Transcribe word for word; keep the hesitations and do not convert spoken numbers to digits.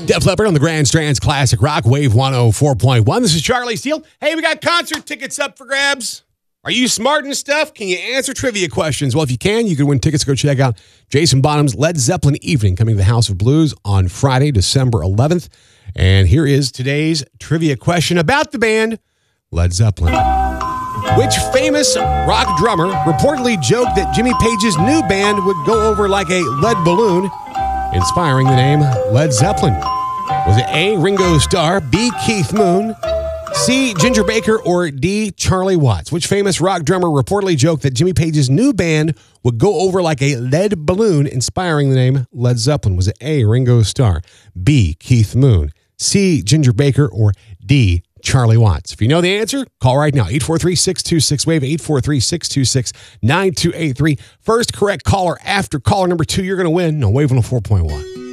Def Leppard on the Grand Strands Classic Rock, Wave one oh four point one. This is Charlie Steele. Hey, we got concert tickets up for grabs. Are you smart and stuff? Can you answer trivia questions? Well, if you can, you can win tickets. Go check out Jason Bonham's Led Zeppelin Evening coming to the House of Blues on Friday, December eleventh. And here is today's trivia question about the band Led Zeppelin. Which famous rock drummer reportedly joked that Jimmy Page's new band would go over like a lead balloon, inspiring the name Led Zeppelin? Was it A, Ringo Starr, B, Keith Moon, C, Ginger Baker, or D, Charlie Watts? Which famous rock drummer reportedly joked that Jimmy Page's new band would go over like a lead balloon, inspiring the name Led Zeppelin? Was it A, Ringo Starr, B, Keith Moon, C, Ginger Baker, or D, Charlie Watts? If you know the answer, call right now. eight four three, six two six, WAVE, eight four three, six two six, nine two eight three. First correct caller after caller number two, you're going to win on Wave one oh four point one.